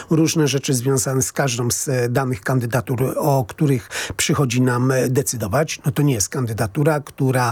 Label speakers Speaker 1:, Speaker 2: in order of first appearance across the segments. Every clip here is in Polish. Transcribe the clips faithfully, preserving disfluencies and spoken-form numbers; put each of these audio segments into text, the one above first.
Speaker 1: różne rzeczy związane z każdą z danych kandydatur, o których przychodzi nam decydować, no to nie jest kandydatura, która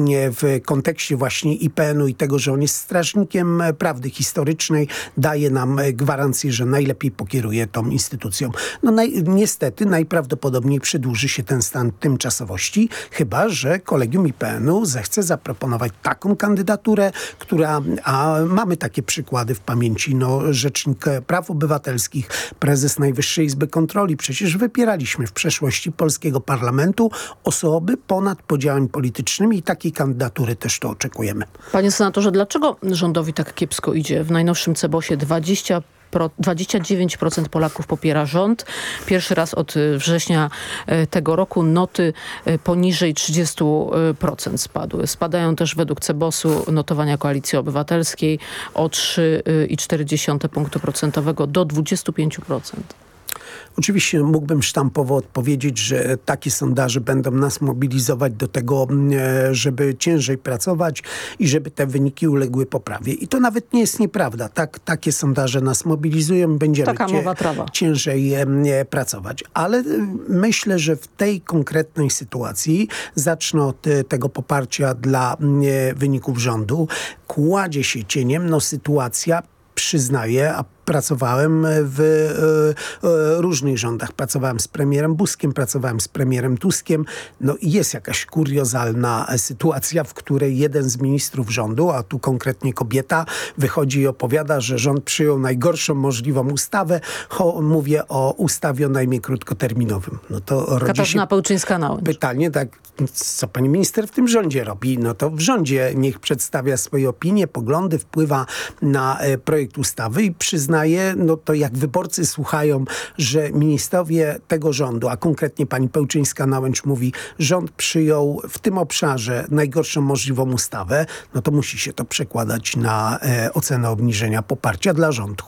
Speaker 1: w kontekście właśnie I P N u i tego, że on jest strażnikiem prawdy historycznej, daje nam gwarancję, że najlepiej pokieruje tą instytucją. No naj, niestety najprawdopodobniej przedłuży się ten stan tymczasowości, chyba że Kolegium I P N u zechce zaproponować taką kandydaturę, która, a mamy takie przykłady w pamięci, no Rzecznik Praw Obywatelskich, prezes Najwyższej Izby Kontroli, przecież wypieraliśmy w przeszłości polskiego parlamentu osoby ponad podziałami politycznymi i takiej kandydatury też to oczekujemy.
Speaker 2: Panie senatorze, dlaczego rządowi tak kiepsko idzie? W najnowszym Cebosie dwadzieścia dwadzieścia dziewięć procent Polaków popiera rząd. Pierwszy raz od września tego roku noty poniżej trzydzieści procent spadły. Spadają też według Cebosu notowania Koalicji Obywatelskiej o trzy przecinek cztery punktu procentowego do dwadzieścia pięć procent.
Speaker 1: Oczywiście mógłbym sztampowo odpowiedzieć, że takie sondaże będą nas mobilizować do tego, żeby ciężej pracować i żeby te wyniki uległy poprawie. I to nawet nie jest nieprawda. Tak, takie sondaże nas mobilizują, będziemy
Speaker 2: Taka
Speaker 1: cie,
Speaker 2: mowa prawa.
Speaker 1: ciężej pracować. Ale myślę, że w tej konkretnej sytuacji, zacznę od tego poparcia dla wyników rządu, kładzie się cieniem no, sytuacja, przyznaję, a pracowałem w e, e, różnych rządach. Pracowałem z premierem Buzkiem, pracowałem z premierem Tuskiem. No i jest jakaś kuriozalna sytuacja, w której jeden z ministrów rządu, a tu konkretnie kobieta, wychodzi i opowiada, że rząd przyjął najgorszą możliwą ustawę. Ho, mówię o ustawie o najmie krótkoterminowym. No to rodzi
Speaker 2: Katarzyna
Speaker 1: się
Speaker 2: Pełczyńska-Nałęcz.
Speaker 1: pytanie, tak, co pani minister w tym rządzie robi? No to w rządzie niech przedstawia swoje opinie, poglądy, wpływa na e, projekt ustawy i przyznaje, no to jak wyborcy słuchają, że ministrowie tego rządu, a konkretnie pani Pełczyńska-Nałęcz mówi, rząd przyjął w tym obszarze najgorszą możliwą ustawę, no to musi się to przekładać na e, ocenę obniżenia poparcia dla rządu.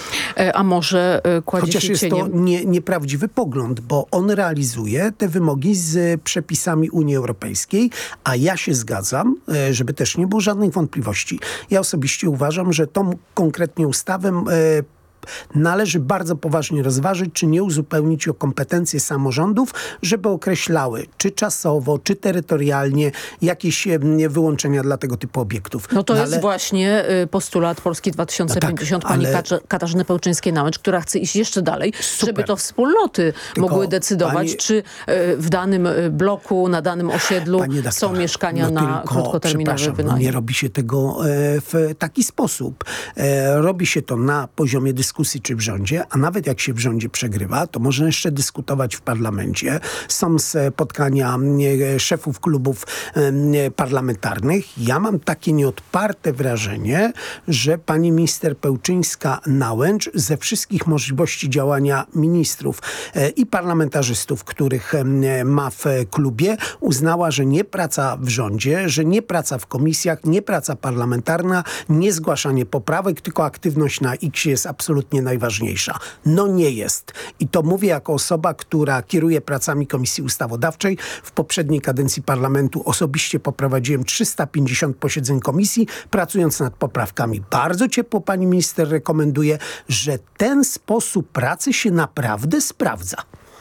Speaker 2: A może kładzie
Speaker 1: Chociaż
Speaker 2: się
Speaker 1: jest
Speaker 2: cieniem...
Speaker 1: to nie, nieprawdziwy pogląd, bo on realizuje te wymogi z przepisami Unii Europejskiej, a ja się zgadzam, żeby też nie było żadnych wątpliwości. Ja osobiście uważam, że tą konkretnie ustawę e, należy bardzo poważnie rozważyć, czy nie uzupełnić o kompetencje samorządów, żeby określały, czy czasowo, czy terytorialnie jakieś wyłączenia dla tego typu obiektów.
Speaker 2: No to
Speaker 1: no,
Speaker 2: jest
Speaker 1: ale...
Speaker 2: właśnie Polski Ład Polski dwa tysiące pięćdziesiąt,
Speaker 1: no tak,
Speaker 2: pani
Speaker 1: ale...
Speaker 2: Katarzyny Pełczyńskiej-Nałęcz, która chce iść jeszcze dalej,
Speaker 1: Super.
Speaker 2: żeby to wspólnoty
Speaker 1: Tylko
Speaker 2: mogły decydować,
Speaker 1: pani...
Speaker 2: czy w danym bloku, na danym osiedlu
Speaker 1: doktor,
Speaker 2: są mieszkania
Speaker 1: no
Speaker 2: na krótkoterminowy wynajem.
Speaker 1: No nie robi się tego e, w taki sposób. E, robi się to na poziomie dyskusji czy w rządzie, a nawet jak się w rządzie przegrywa, to można jeszcze dyskutować w parlamencie. Są spotkania e, szefów klubów e, parlamentarnych. Ja mam takie nieodparte wrażenie, że pani minister Pełczyńska-Nałęcz ze wszystkich możliwości działania ministrów e, i parlamentarzystów, których e, ma w klubie, uznała, że nie praca w rządzie, że nie praca w komisjach, nie praca parlamentarna, nie zgłaszanie poprawek, tylko aktywność na X jest absolutnie najważniejsza. No nie jest. I to mówię jako osoba, która kieruje pracami Komisji Ustawodawczej. W poprzedniej kadencji parlamentu osobiście poprowadziłem trzysta pięćdziesiąt posiedzeń komisji, pracując nad poprawkami. Bardzo ciepło pani minister rekomenduje, że ten sposób pracy się naprawdę sprawdza.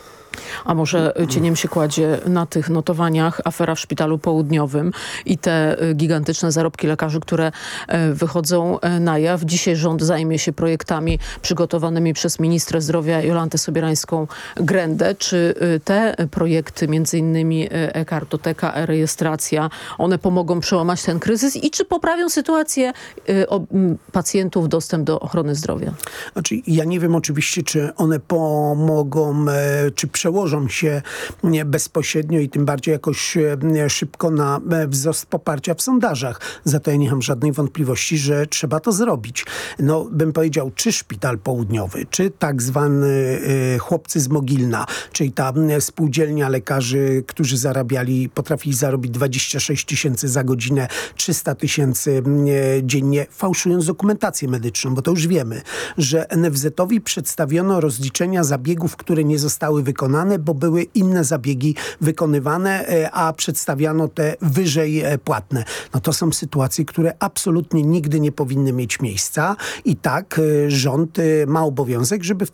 Speaker 2: A może cieniem się kładzie na tych notowaniach afera w Szpitalu Południowym i te gigantyczne zarobki lekarzy, które wychodzą na jaw. Dzisiaj rząd zajmie się projektami przygotowanymi przez ministrę zdrowia Jolantę Sobierajską-Grendę. Czy te projekty, między innymi e-kartoteka, e-rejestracja, one pomogą przełamać ten kryzys i czy poprawią sytuację pacjentów, dostęp do ochrony zdrowia?
Speaker 1: Znaczy, ja nie wiem oczywiście, czy one pomogą, czy przełożą się bezpośrednio i tym bardziej jakoś szybko na wzrost poparcia w sondażach. Za to ja nie mam żadnej wątpliwości, że trzeba to zrobić. No, bym powiedział, czy Szpital Południowy, czy tak zwany y, chłopcy z Mogilna, czyli ta spółdzielnia lekarzy, którzy zarabiali, potrafili zarobić dwadzieścia sześć tysięcy za godzinę, trzysta tysięcy dziennie, fałszując dokumentację medyczną, bo to już wiemy, że en ef zetowi przedstawiono rozliczenia zabiegów, które nie zostały wykonane, bo były inne zabiegi wykonywane, a przedstawiano te wyżej płatne. No to są sytuacje, które absolutnie nigdy nie powinny mieć miejsca i tak rząd ma obowiązek, żeby w